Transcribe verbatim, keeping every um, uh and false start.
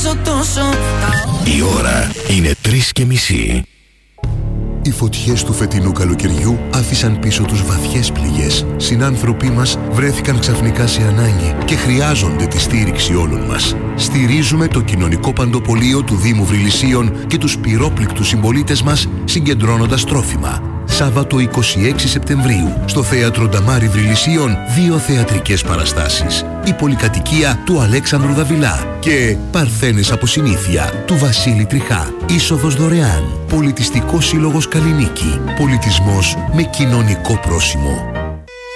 Η ώρα είναι τρεις και μισή. Οι φωτιές του φετινού καλοκαιριού άφησαν πίσω τους βαθιές πληγές. Συνάνθρωποι μας βρέθηκαν ξαφνικά σε ανάγκη και χρειάζονται τη στήριξη όλων μας. Στηρίζουμε το κοινωνικό παντοπολείο του Δήμου Βρυλισσίων και τους πυρόπληκτους συμπολίτες μας συγκεντρώνοντας τρόφιμα. Σάββατο είκοσι έξι Σεπτεμβρίου στο Θέατρο Νταμάρι Βρυλισσίων δύο θεατρικές παραστάσεις. Η πολυκατοικία του Αλέξανδρου Δαβιλά και Παρθένες από συνήθεια του Βασίλη Τριχά. Είσοδος δωρεάν. Πολιτιστικός Σύλλογος Καλλινίκη. Πολιτισμός με κοινωνικό πρόσημο.